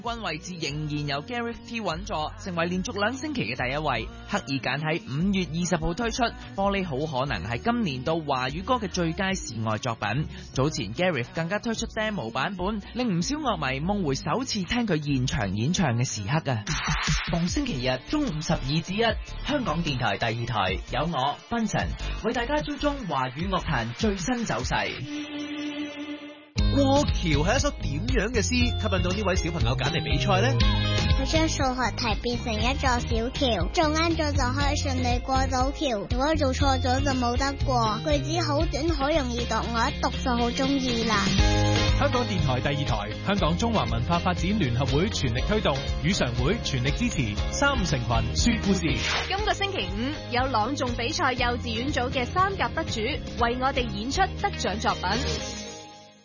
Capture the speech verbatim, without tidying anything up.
軍位置仍然由 Gareth T 穩坐，成為連續兩星期嘅第一位。刻意揀喺五月二十號推出，玻璃好可能係今年度華語歌嘅最佳示愛作品。早前 Gareth 更加推出 demo 版本，令唔少樂迷夢回首次聽佢現場演唱嘅時刻啊！逢星期日中午十二至一，香港電台第二台有我 Benson 為大家追蹤華語樂壇最新走勢。 過橋係一首點樣嘅詩，吸引到呢位小朋友揀嚟比賽呢？ 佢將數學題變成一座小橋，做啱咗就可以順利過到橋，如果做錯咗就冇得過。句子好短好容易讀，我一讀就好中意啦。 香港電台第二台，香港中華文化發展聯合會全力推動，語常會全力支持三五成群說故事。 今個星期五有朗誦比賽幼稚園組嘅三甲得主為我哋演出得獎作品。